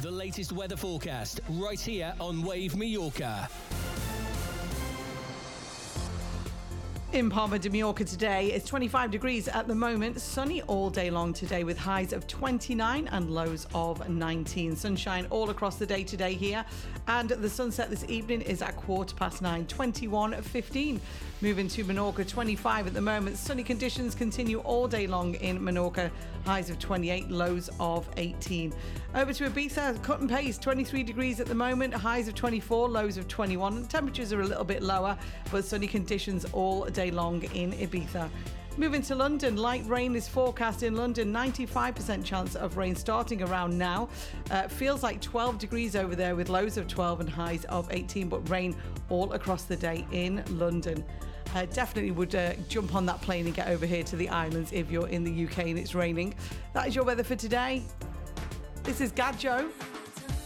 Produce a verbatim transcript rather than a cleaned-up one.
The latest weather forecast right here on Wave Mallorca. In Palma de Mallorca today, it's twenty-five degrees at the moment. Sunny all day long today with highs of twenty-nine and lows of nineteen. Sunshine all across the day today here. And the sunset this evening is at quarter past nine, twenty-one fifteen. Moving to Menorca, twenty-five at the moment. Sunny conditions continue all day long in Menorca. Highs of twenty-eight, lows of eighteen. Over to Ibiza, cut and paste, twenty-three degrees at the moment. Highs of twenty-four, lows of twenty-one. Temperatures are a little bit lower, but sunny conditions all day long in Ibiza. Moving to London, light rain is forecast in London, ninety-five percent chance of rain starting around now. Uh, feels like twelve degrees over there with lows of twelve and highs of eighteen, but rain all across the day in London. Uh, definitely would uh, jump on that plane and get over here to the islands if you're in the U K and it's raining. That is your weather for today. This is Gadjo.